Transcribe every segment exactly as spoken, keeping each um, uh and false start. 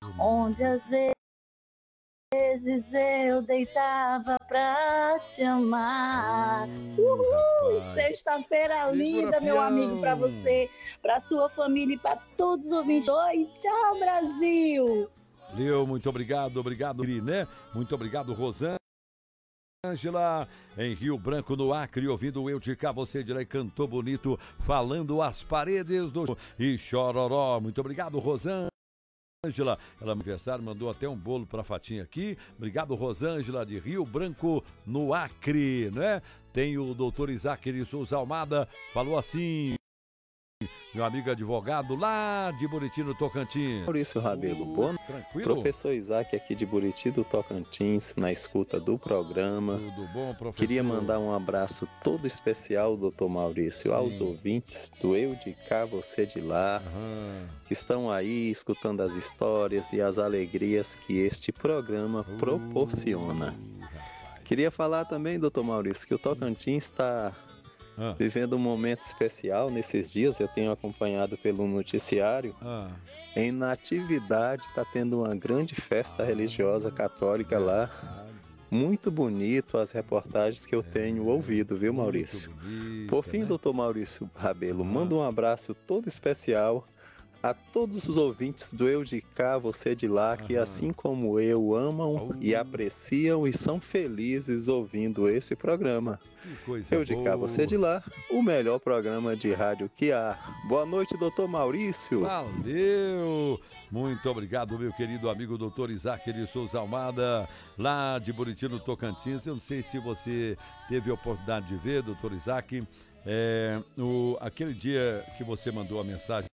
onde às vezes eu deitava pra te amar. Hum, Uhul! rapaz. Sexta-feira Segura, linda, meu amigo, pra peão. você, pra sua família e pra todos os ouvintes. Oi, tchau, Brasil! Leo, muito obrigado, obrigado, né? Muito obrigado, Rosângela, em Rio Branco, no Acre, ouvindo eu de cá, você de lá e cantou bonito, falando as paredes do... E chororó, muito obrigado, Rosângela. Ângela, ela aniversário, mandou até um bolo pra Fatinha aqui. Obrigado, Rosângela, de Rio Branco, no Acre, né? Tem o doutor Isaac de Souza Almada, falou assim, meu amigo advogado lá de Buriti, no Tocantins. Maurício Rabelo, Uh, bom? Tranquilo? Professor Isaac aqui de Buriti, do Tocantins, na escuta do programa. Tudo bom, professor? Queria mandar um abraço todo especial, doutor Maurício, Sim. aos ouvintes do Eu de Cá, Você de Lá, Aham. que estão aí escutando as histórias e as alegrias que este programa Uh, proporciona. rapaz. Queria falar também, doutor Maurício, que o Tocantins está Ah, vivendo um momento especial nesses dias. Eu tenho acompanhado pelo noticiário. ah, Em Natividade está tendo uma grande festa religiosa católica lá. verdade. Muito bonito as reportagens que eu tenho ouvido, viu, Maurício? Muito bonito, Por fim, né? doutor Maurício Rabelo, Ah. manda um abraço todo especial a todos os ouvintes do Eu de Cá, Você de Lá, que Aham. assim como eu, amam Oh. e apreciam e são felizes ouvindo esse programa. Que coisa Eu de Cá, boa. Você de Lá, o melhor programa de rádio que há. Boa noite, doutor Maurício. Valeu! Muito obrigado, meu querido amigo doutor Isaac de Souza Almada, lá de Buriti, no Tocantins. Eu não sei se você teve a oportunidade de ver, doutor Isaac, é, o, aquele dia que você mandou a mensagem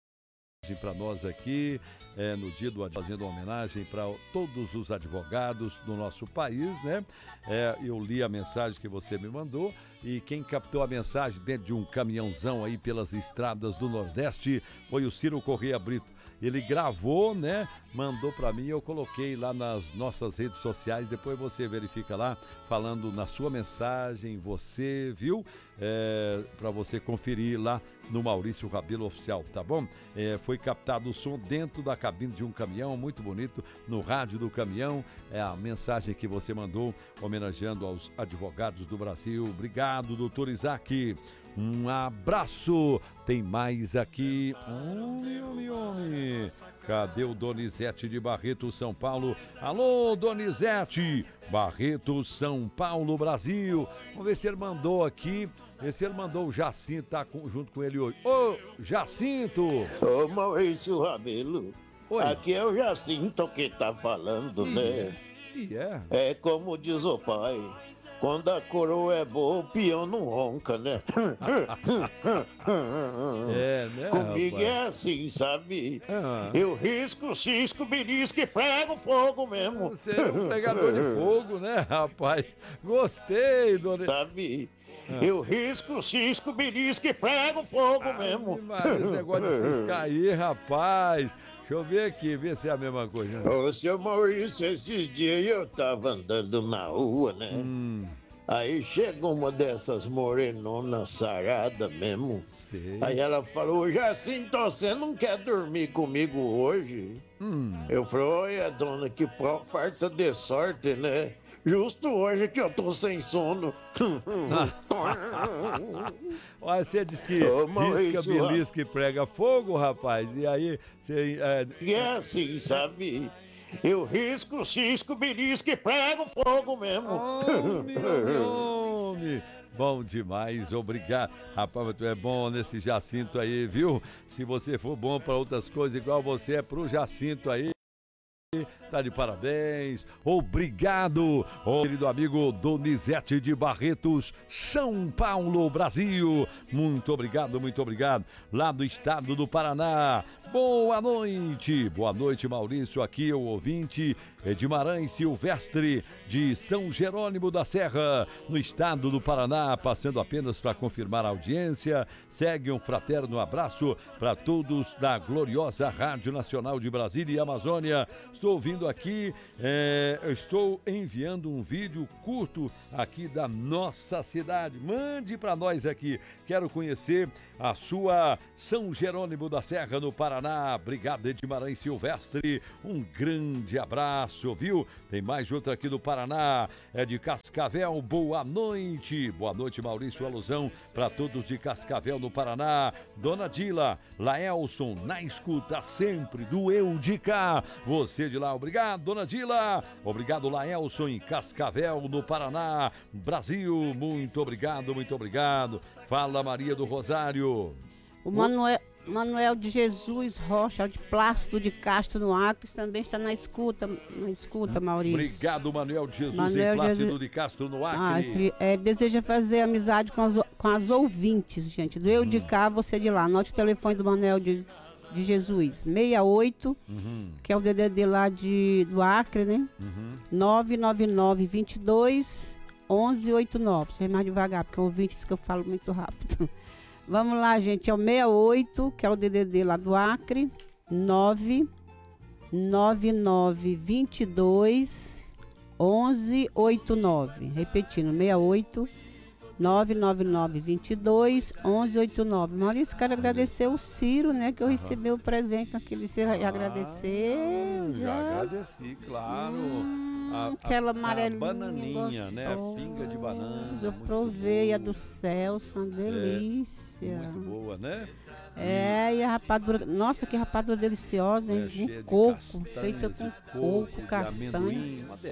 para nós aqui, é, no dia do fazendo uma homenagem para todos os advogados do nosso país, né? É, eu li a mensagem que você me mandou e quem captou a mensagem dentro de um caminhãozão aí pelas estradas do Nordeste foi o Ciro Corrêa Brito. Ele gravou, né? Mandou para mim, eu coloquei lá nas nossas redes sociais, depois você verifica lá, falando na sua mensagem, você viu? É, para você conferir lá no Maurício Rabelo Oficial, tá bom? É, foi captado o som dentro da cabine de um caminhão, muito bonito, no rádio do caminhão, é a mensagem que você mandou, homenageando aos advogados do Brasil. Obrigado, doutor Isaac. Um abraço. Tem mais aqui. Homem, homem, homem. Cadê o Donizete de Barreto, São Paulo? Alô, Donizete! Barreto, São Paulo, Brasil. Vamos ver se ele mandou aqui. Ver se ele mandou o Jacinto, tá com, junto com ele hoje. Ô, Jacinto! Ô Maurício Rabelo, Oi. aqui é o Jacinto que tá falando, né? E é? É como diz o pai, quando a coroa é boa, o peão não ronca, né? É, né, Comigo rapaz? é assim, sabe? Ah. Eu risco, cisco, belisco e pego fogo mesmo. Você é um pegador de fogo, né, rapaz? Gostei, dona... Sabe? Eu risco, cisco, belisco e pego fogo mesmo. Mas esse negócio de ciscar aí, rapaz. Deixa eu ver aqui, ver se é a mesma coisa. Né? Ô, seu Maurício, esses dias eu tava andando na rua, né? Hum, Aí chegou uma dessas morenonas saradas mesmo. sei. Aí ela falou, Jacinto, você não quer dormir comigo hoje? Hum. Eu falei, olha, dona, que pau farta de sorte, né? Justo hoje que eu tô sem sono. Olha, você disse que Ô, risca, Maurício, belisca e prega fogo, rapaz. E aí, você... É... E é assim, sabe? Eu risco, cisco, belisco e prego fogo mesmo. Homem, homem, homem. Bom demais, obrigado. Rapaz, tu é bom nesse Jacinto aí, viu? Se você for bom para outras coisas igual você é pro Jacinto aí, tá de parabéns. Obrigado, oh, querido amigo Donizete de Barretos, São Paulo, Brasil. Muito obrigado, muito obrigado. Lá do estado do Paraná. Boa noite. Boa noite, Maurício. Aqui o ouvinte Edmarães Silvestre, de São Jerônimo da Serra, no estado do Paraná, passando apenas para confirmar a audiência. Segue um fraterno abraço para todos da gloriosa Rádio Nacional de Brasília e Amazônia. Estou ouvindo aqui, é, eu estou enviando um vídeo curto aqui da nossa cidade. Mande para nós aqui. Quero conhecer a sua São Jerônimo da Serra, no Paraná. Paraná. Obrigado, Edmarães Silvestre. Um grande abraço, viu? Tem mais outra aqui do Paraná. É de Cascavel. Boa noite. Boa noite, Maurício. Alusão para todos de Cascavel, no Paraná. Dona Dila, Laelson, na escuta sempre do Eu de Cá. Você de lá, obrigado, Dona Dila. Obrigado, Laelson, em Cascavel, no Paraná. Brasil, muito obrigado, muito obrigado. Fala, Maria do Rosário. O Manuel, Manuel de Jesus Rocha, de Plácido de Castro, no Acre, também está na escuta, na escuta, Maurício. Obrigado, Manuel de Jesus, Manuel em Plácido Jesus... de Castro, no Acre. Acre. É, deseja fazer amizade com as, com as ouvintes, gente. Do Eu hum. de Cá, você de lá. Anote o telefone do Manuel de, de Jesus. seis oito, uhum. que é o D D D lá de, do Acre, né? Uhum. nove nove nove, vinte e dois, onze oitenta e nove. Deixa eu ir mais devagar, porque o ouvinte diz que eu falo muito rápido. Vamos lá, gente. É o seis oito, que é o D D D lá do Acre. nove nove nove, vinte e dois, onze oitenta e nove. Repetindo, seis oito, nove nove nove, vinte e dois, onze oitenta e nove. Maurício, quero agradecer o Ciro, né? Que eu recebi o presente naquele Ciro. Ah, agradecer. Já, já agradeci, claro. Hum, a, aquela a, amarelinha. A bananinha, gostosa, né? A pinga de banana. Eu provei a do Celso, uma delícia. É, muito boa, né? É, e a rapadura. Nossa, que rapadura deliciosa, hein? É, um coco, castanhas, feita com coco, coco, castanha. Uma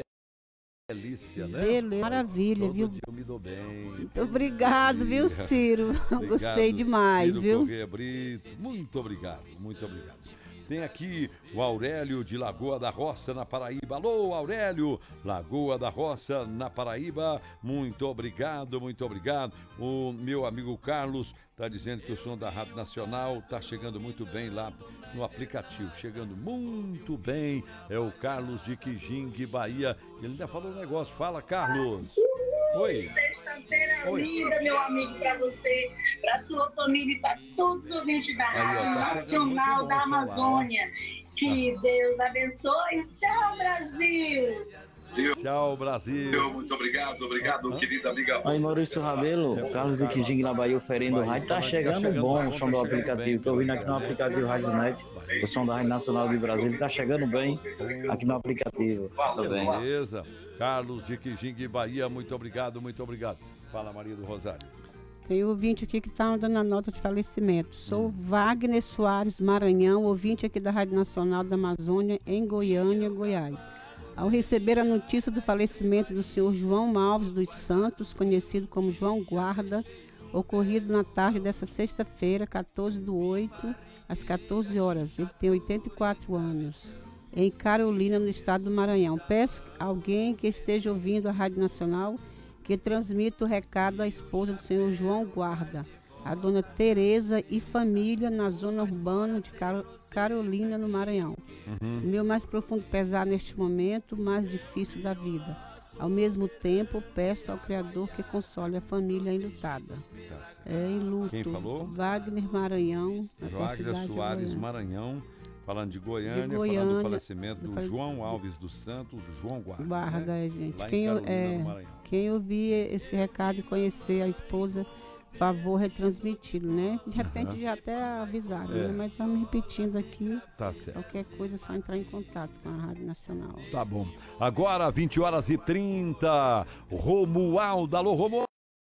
delícia, né? Beleza, maravilha, todo viu? Dia eu me dou bem. Muito obrigado, viu, Ciro? Obrigado, gostei demais, Ciro viu? Corrêa Brito. Muito obrigado, muito obrigado. Tem aqui o Aurélio de Lagoa da Roça, na Paraíba. Alô, Aurélio, Lagoa da Roça, na Paraíba. Muito obrigado, muito obrigado. O meu amigo Carlos está dizendo que o som da Rádio Nacional está chegando muito bem lá no aplicativo. Chegando muito bem. É o Carlos de Quijingue, Bahia. Ele ainda falou um negócio. Fala, Carlos. Oi. Sexta-feira linda, meu amigo, para você, para sua família e para todos os ouvintes da Rádio Aí, ó, tá Nacional da Amazônia. Lá, que ah. Deus abençoe. Tchau, Brasil. Tchau, Brasil. Muito obrigado, obrigado, ah. querida amiga. Aí, Maurício Rabelo, é, Carlos de Quijingue na Bahia, oferendo o rádio. Tá chegando, tá chegando bom o som do aplicativo. Tô ouvindo aqui no aplicativo Rádio Net, o som da Rádio Nacional de Brasília. Tá chegando bem aqui no aplicativo. Tô bem. Beleza. Carlos de Quijingue, Bahia, muito obrigado, muito obrigado. Fala, Maria do Rosário. Tem ouvinte aqui que está dando a nota de falecimento. Sou hum. Wagner Soares Maranhão, ouvinte aqui da Rádio Nacional da Amazônia, em Goiânia, Goiás. Ao receber a notícia do falecimento do senhor João Alves dos Santos, conhecido como João Guarda, ocorrido na tarde dessa sexta-feira, quatorze do oito, às quatorze horas. Ele tem oitenta e quatro anos. Em Carolina, no estado do Maranhão. Peço a alguém que esteja ouvindo a Rádio Nacional que transmita o recado à esposa do senhor João Guarda, a dona Tereza e família na zona urbana de Car- Carolina, no Maranhão. Uhum. Meu mais profundo pesar neste momento mais difícil da vida. Ao mesmo tempo, peço ao Criador que console a família enlutada. É, em luto. Quem falou? Wagner Maranhão. Wagner Soares Maranhão. Falando de Goiânia, de Goiânia, falando do falecimento do fale... João Alves dos Santos, João Guarda. Guarda, né? é, gente. Lá Quem, em Carolina, é, no Maranhão. Quem ouvir esse recado e conhecer a esposa, favor retransmiti-lo, né? De repente uhum. já até avisaram, é. né? Mas estamos repetindo aqui. Tá certo. Qualquer coisa é só entrar em contato com a Rádio Nacional. Tá bom. Agora, vinte horas e trinta. Romualdo. Alô, Romualdo.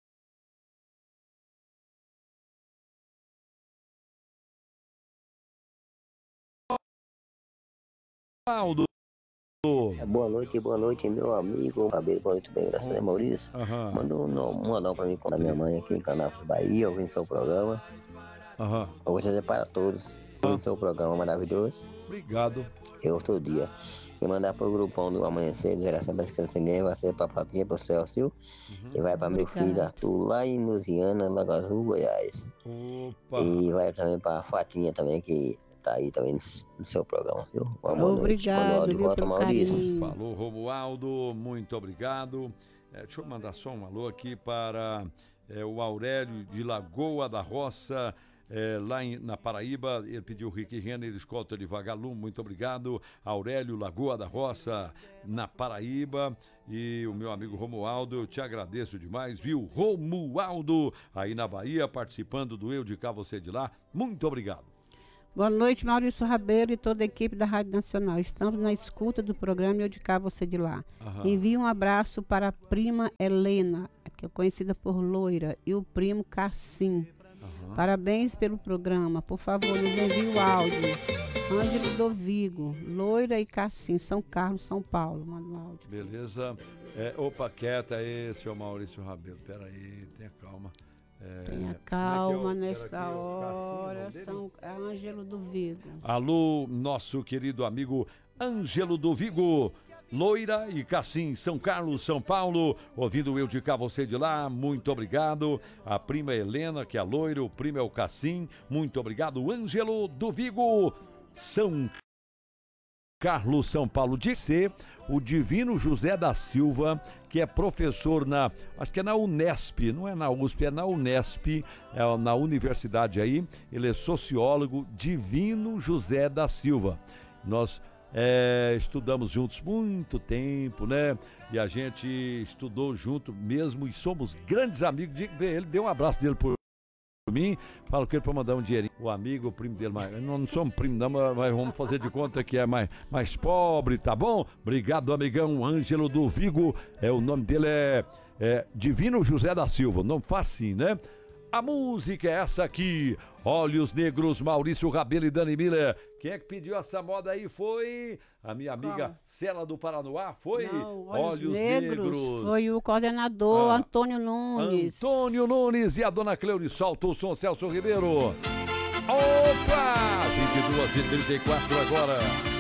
É, boa noite, boa noite, meu amigo. Cabelo, boa noite, bem, graças a Deus, Maurício. Uhum. Mandou um modão pra mim contar minha mãe aqui em Canápolis, Bahia, ouvindo seu programa. Uhum. Eu vou dizer para todos, ouvindo seu programa maravilhoso. Obrigado. Eu todo dia. E mandar pro grupão do Amanhecer, Geração Pesquisa Ninguém, vai ser pra Patinha, pro Celso, uhum. E vai pra meu Obrigado. filho Arthur, lá em Lusiana, Lago Azul, Goiás. Opa. E vai também pra Fatinha também, que tá aí também no seu programa, viu? Uma boa noite. Obrigado, Manuel de volta, Maurício. Falou, Romualdo, muito obrigado. É, deixa eu mandar só um alô aqui para é, o Aurélio de Lagoa da Roça, é, lá em, na Paraíba. Ele pediu Rick Renner, escolta de Vagalume, muito obrigado. Aurélio, Lagoa da Roça, na Paraíba. E o meu amigo Romualdo, eu te agradeço demais, viu? Romualdo, aí na Bahia, participando do Eu de Cá, Você de Lá. Muito obrigado. Boa noite, Maurício Rabelo e toda a equipe da Rádio Nacional. Estamos na escuta do programa Eu de Cá, Você de Lá. Aham. Envio um abraço para a prima Helena, que é conhecida por Loira, e o primo Cassim. Aham. Parabéns pelo programa. Por favor, nos envie o áudio. Ângelo Dovigo, Loira e Cassim, São Carlos, São Paulo. Manda um áudio. Beleza. É, opa, quieta aí, seu Maurício Rabelo. Peraí, tenha calma. É, Tenha calma é eu, nesta hora, São Ângelo do Vigo. Alô, nosso querido amigo Ângelo do Vigo, Loira e Cassim, São Carlos, São Paulo, ouvindo Eu de Cá, Você de Lá, muito obrigado. A prima Helena, que é a Loira, o primo é o Cassim, muito obrigado. Ângelo do Vigo, São Carlos, São Paulo. De ser o Divino José da Silva, que é professor na, acho que é na Unesp, não é na U S P, é na Unesp, é na universidade aí. Ele é sociólogo, Divino José da Silva. Nós é, estudamos juntos muito tempo, né? E a gente estudou junto mesmo e somos grandes amigos. Ele deu um abraço dele por mim, falo com ele para mandar um dinheirinho. O amigo, o primo dele, mas não, não somos primo não, mas vamos fazer de conta que é mais, mais pobre, tá bom? Obrigado, amigão. Ângelo do Vigo, é, o nome dele é, é Divino José da Silva, nome facinho, né? A música é essa aqui, Olhos Negros, Maurício Rabelo e Dani Miller. Quem é que pediu essa moda aí? Foi a minha amiga Qual? Cela do Paranoá, foi? Não, Olhos, Olhos Negros, Negros. Foi o coordenador ah, Antônio Nunes. Antônio Nunes e a dona Cleure, solta o som, Celso Ribeiro. Opa! vinte e duas e trinta e quatro agora.